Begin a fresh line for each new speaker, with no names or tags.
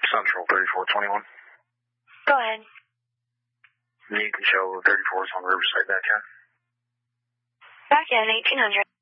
Central 3421.
Go ahead.
You can show 34 is on Riverside back in.
Back in 1800.